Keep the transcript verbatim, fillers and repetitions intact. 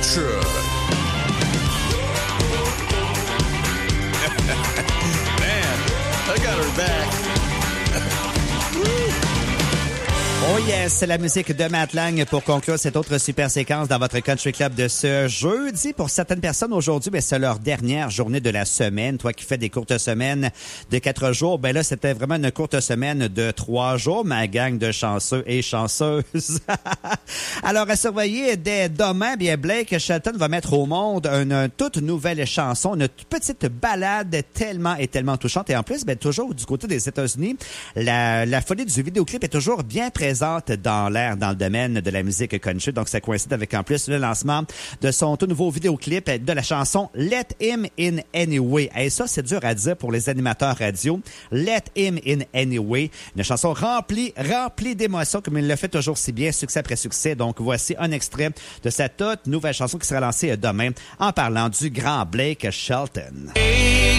Culture. Man, I got her back. Oh yes, c'est la musique de Matt Lang pour conclure cette autre super séquence dans votre Country Club de ce jeudi. Pour certaines personnes aujourd'hui, ben, c'est leur dernière journée de la semaine. Toi qui fais des courtes semaines de quatre jours, ben là, c'était vraiment une courte semaine de trois jours, ma gang de chanceux et chanceuses. Alors, à surveiller dès demain, bien, Blake Shelton va mettre au monde une, une toute nouvelle chanson, une petite balade tellement et tellement touchante. Et en plus, ben, toujours du côté des États-Unis, la, la folie du vidéoclip est toujours bien présente dans l'air, dans le domaine de la musique country. Donc, ça coïncide avec en plus le lancement de son tout nouveau vidéoclip de la chanson Let Him In Anyway. Et ça, c'est dur à dire pour les animateurs radio. Let Him In Anyway. Une chanson remplie, remplie d'émotions, comme il le fait toujours si bien, succès après succès. Donc, voici un extrait de cette toute nouvelle chanson qui sera lancée demain en parlant du grand Blake Shelton.